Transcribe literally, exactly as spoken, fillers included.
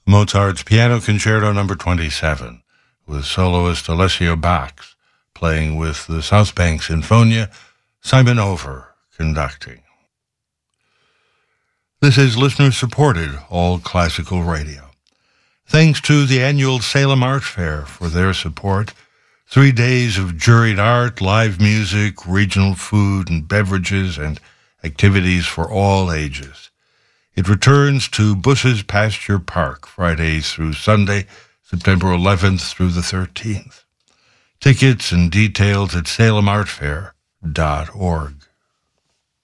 Mozart's Piano Concerto number twenty-seven, with soloist Alessio Bax playing with the South Bank Sinfonia, Simon Over conducting. This is listener-supported All Classical Radio. Thanks to the annual Salem Art Fair for their support. Three days of juried art, live music, regional food and beverages, and activities for all ages. It returns to Bush's Pasture Park Friday through Sunday, September eleventh through the thirteenth. Tickets and details at salem art fair dot org.